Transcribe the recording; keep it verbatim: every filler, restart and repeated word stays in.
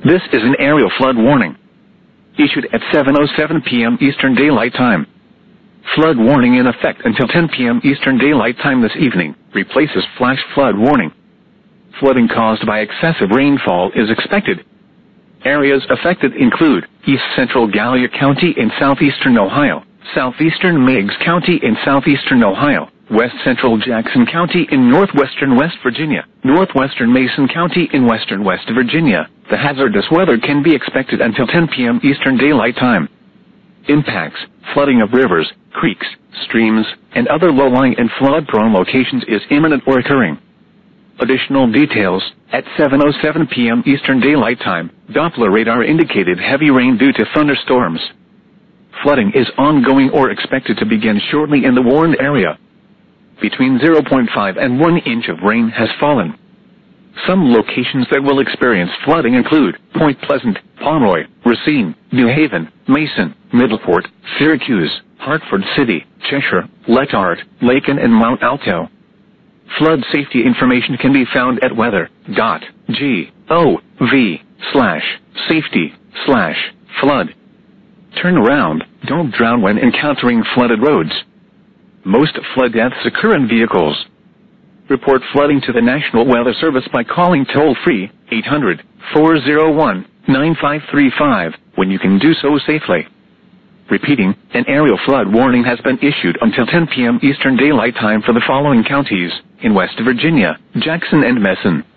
This is an aerial flood warning. Issued at seven oh seven p m Eastern Daylight Time. Flood warning in effect until ten p m Eastern Daylight Time this evening, replaces flash flood warning. Flooding caused by excessive rainfall is expected. Areas affected include East Central Gallia County in southeastern Ohio, southeastern Meigs County in southeastern Ohio, West Central Jackson County in northwestern West Virginia, northwestern Mason County in western West Virginia. The hazardous weather can be expected until ten p m Eastern Daylight Time. Impacts: flooding of rivers, creeks, streams, and other low-lying and flood-prone locations is imminent or occurring. Additional details: at seven oh seven p m Eastern Daylight Time, Doppler radar indicated heavy rain due to thunderstorms. Flooding is ongoing or expected to begin shortly in the warned area. Between zero point five and one inch of rain has fallen. Some locations that will experience flooding include Point Pleasant, Pomeroy, Racine, New Haven, Mason, Middleport, Syracuse, Hartford City, Cheshire, Letart, Lakin, and Mount Alto. Flood safety information can be found at weather dot gov slash safety slash flood. Turn around, don't drown when encountering flooded roads. Most flood deaths occur in vehicles. Report flooding to the National Weather Service by calling toll-free eight hundred, four oh one, nine five three five when you can do so safely. Repeating, an aerial flood warning has been issued until ten p m Eastern Daylight Time for the following counties in West Virginia: Jackson and Messon,